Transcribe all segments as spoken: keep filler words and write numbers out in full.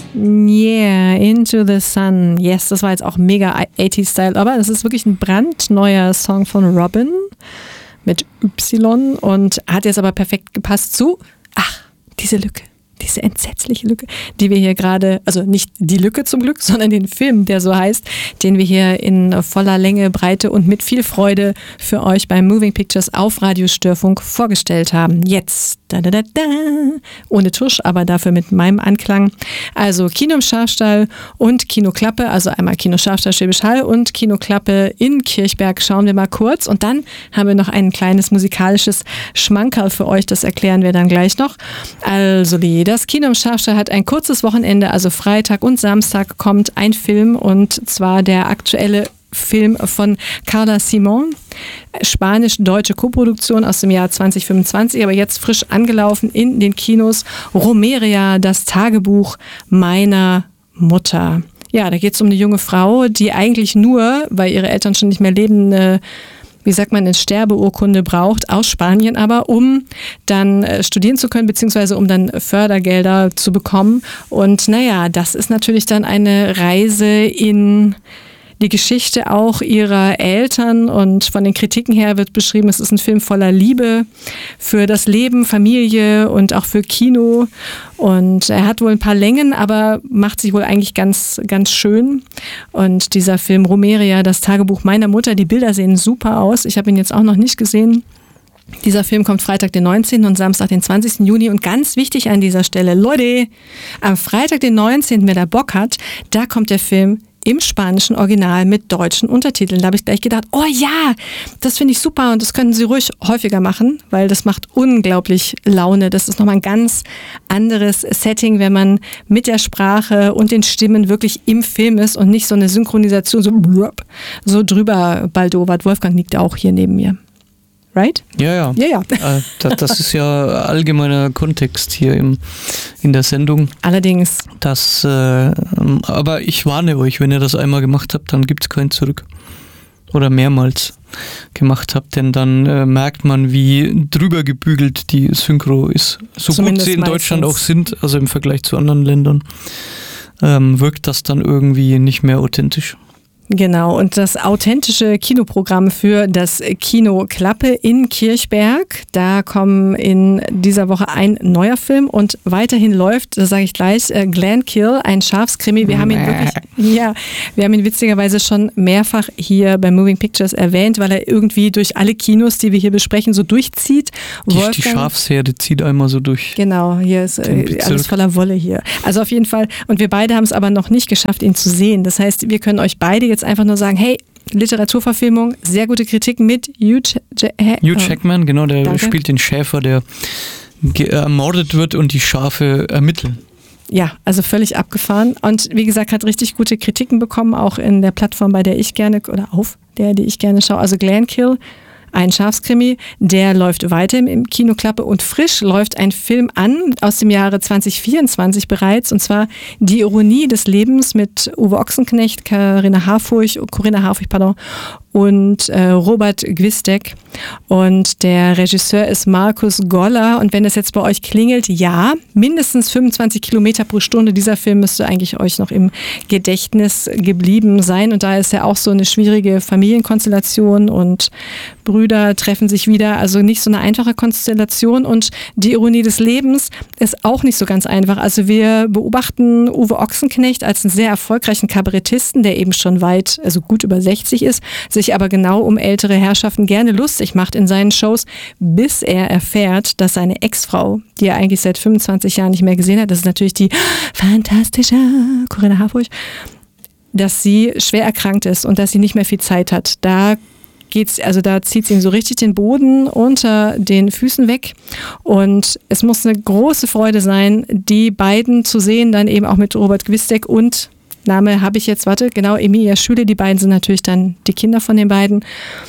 Yeah, Into the Sun. Yes, das war jetzt auch mega achtziger-Style, aber das ist wirklich ein brandneuer Song von Robin mit Y und hat jetzt aber perfekt gepasst zu, ach, diese Lücke. Diese entsetzliche Lücke, die wir hier gerade, also nicht die Lücke zum Glück, sondern den Film, der so heißt, den wir hier in voller Länge, Breite und mit viel Freude für euch bei Moving Pictures auf Radio Störfunk vorgestellt haben. Jetzt, da, da, da, da, ohne Tusch, aber dafür mit meinem Anklang. Also Kino im Schafstall und Kino Klappe, also einmal Kino Schafstall Schwäbisch Hall und Kino Klappe in Kirchberg schauen wir mal kurz und dann haben wir noch ein kleines musikalisches Schmankerl für euch, das erklären wir dann gleich noch. Also die Das Kino im Schafstall hat ein kurzes Wochenende, also Freitag und Samstag kommt ein Film und zwar der aktuelle Film von Carla Simón, spanisch-deutsche Koproduktion aus dem Jahr zwanzig fünfundzwanzig, aber jetzt frisch angelaufen in den Kinos. Romeria, das Tagebuch meiner Mutter. Ja, da geht es um eine junge Frau, die eigentlich nur, weil ihre Eltern schon nicht mehr leben, eine wie sagt man, eine Sterbeurkunde braucht, aus Spanien aber, um dann äh, studieren zu können, beziehungsweise um dann Fördergelder zu bekommen. Und naja, das ist natürlich dann eine Reise in die Geschichte auch ihrer Eltern und von den Kritiken her wird beschrieben, es ist ein Film voller Liebe für das Leben, Familie und auch für Kino und er hat wohl ein paar Längen, aber macht sich wohl eigentlich ganz, ganz schön und dieser Film Romeria, das Tagebuch meiner Mutter, die Bilder sehen super aus, ich habe ihn jetzt auch noch nicht gesehen. Dieser Film kommt Freitag den neunzehnten und Samstag den zwanzigsten Juni und ganz wichtig an dieser Stelle, Leute, am Freitag den neunzehnten, wer da Bock hat, da kommt der Film im spanischen Original mit deutschen Untertiteln. Da habe ich gleich gedacht, oh ja, das finde ich super und das könnten Sie ruhig häufiger machen, weil das macht unglaublich Laune. Das ist nochmal ein ganz anderes Setting, wenn man mit der Sprache und den Stimmen wirklich im Film ist und nicht so eine Synchronisation so, so drüber baldowert. Wolfgang liegt auch hier neben mir. Right? Ja, ja. ja, ja. Äh, das, das ist ja allgemeiner Kontext hier im, in der Sendung. Allerdings. Das, äh, aber ich warne euch, wenn ihr das einmal gemacht habt, dann gibt es kein Zurück. Oder mehrmals gemacht habt, denn dann äh, merkt man, wie drüber gebügelt die Synchro ist. So Zumindest gut sie in meistens. Deutschland auch sind, also im Vergleich zu anderen Ländern, ähm, wirkt das dann irgendwie nicht mehr authentisch. Genau, und das authentische Kinoprogramm für das Kino Klappe in Kirchberg. Da kommen in dieser Woche ein neuer Film und weiterhin läuft, das sage ich gleich, Glenkill, ein Schafskrimi. Wir haben ihn wirklich, ja, wir haben ihn witzigerweise schon mehrfach hier bei Moving Pictures erwähnt, weil er irgendwie durch alle Kinos, die wir hier besprechen, so durchzieht. Die, Wolfgang, die Schafsherde zieht einmal so durch. Genau, hier ist äh, alles voller Wolle hier. Also auf jeden Fall, und wir beide haben es aber noch nicht geschafft, ihn zu sehen. Das heißt, wir können euch beide jetzt einfach nur sagen, hey, Literaturverfilmung, sehr gute Kritiken mit Hugh, J- Hugh Jackman, genau, der Danke. spielt den Schäfer, der ge- ermordet wird und die Schafe ermitteln. Ja, also völlig abgefahren und wie gesagt, hat richtig gute Kritiken bekommen, auch in der Plattform, bei der ich gerne, oder auf der, die ich gerne schaue, also Glenkill. Ein Schafskrimi, der läuft weiter im Kino Klappe und frisch läuft ein Film an aus dem Jahre zwanzig vierundzwanzig bereits und zwar Die Ironie des Lebens mit Uwe Ochsenknecht, Corinna Harfurch, Corinna Harfurch, pardon, und äh, Robert Gwisdek und der Regisseur ist Markus Goller und wenn das jetzt bei euch klingelt, ja, mindestens fünfundzwanzig Kilometer pro Stunde, dieser Film müsste eigentlich euch noch im Gedächtnis geblieben sein und da ist ja auch so eine schwierige Familienkonstellation und Brüder treffen sich wieder, also nicht so eine einfache Konstellation und die Ironie des Lebens ist auch nicht so ganz einfach. Also wir beobachten Uwe Ochsenknecht als einen sehr erfolgreichen Kabarettisten, der eben schon weit, also gut über sechzig ist, sich aber genau um ältere Herrschaften gerne lustig macht in seinen Shows, bis er erfährt, dass seine Ex-Frau, die er eigentlich seit fünfundzwanzig Jahren nicht mehr gesehen hat, das ist natürlich die fantastische Corinna Harfurch, dass sie schwer erkrankt ist und dass sie nicht mehr viel Zeit hat. Da geht's, also da zieht es ihm so richtig den Boden unter den Füßen weg und es muss eine große Freude sein, die beiden zu sehen, dann eben auch mit Robert Gwisdek und Name habe ich jetzt, warte, genau, Emilia Schüle, die beiden sind natürlich dann die Kinder von den beiden.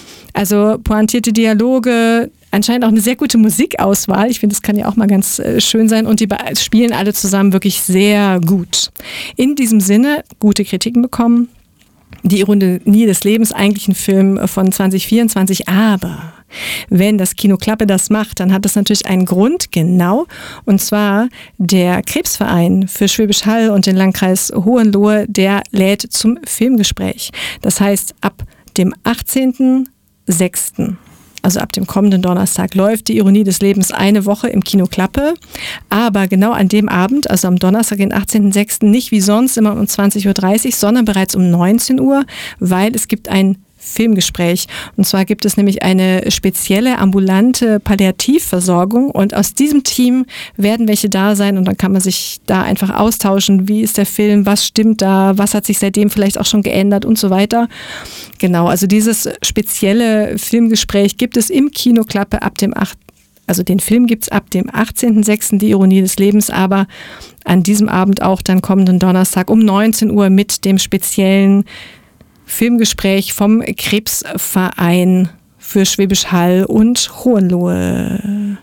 Also pointierte Dialoge, anscheinend auch eine sehr gute Musikauswahl. Ich finde, das kann ja auch mal ganz äh, schön sein und die be- spielen alle zusammen wirklich sehr gut. In diesem Sinne, gute Kritiken bekommen. Die Ironie des Lebens, eigentlich ein Film von zwanzig vierundzwanzig, aber Wenn das Kino Klappe das macht, dann hat das natürlich einen Grund, genau. Und zwar der Krebsverein für Schwäbisch Hall und den Landkreis Hohenlohe, der lädt zum Filmgespräch. Das heißt, ab dem achtzehnten sechsten also ab dem kommenden Donnerstag, läuft die Ironie des Lebens eine Woche im Kino Klappe. Aber genau an dem Abend, also am Donnerstag, den achtzehnten sechsten nicht wie sonst immer um zwanzig Uhr dreißig, sondern bereits um neunzehn Uhr, weil es gibt ein Filmgespräch. Und zwar gibt es nämlich eine spezielle ambulante Palliativversorgung und aus diesem Team werden welche da sein und dann kann man sich da einfach austauschen, wie ist der Film, was stimmt da, was hat sich seitdem vielleicht auch schon geändert und so weiter. Genau, also dieses spezielle Filmgespräch gibt es im Kino Klappe ab dem achten Also den Film gibt es ab dem achtzehnten sechsten die Ironie des Lebens, aber an diesem Abend auch dann kommenden Donnerstag um neunzehn Uhr mit dem speziellen Filmgespräch vom Krebsverein für Schwäbisch Hall und Hohenlohe.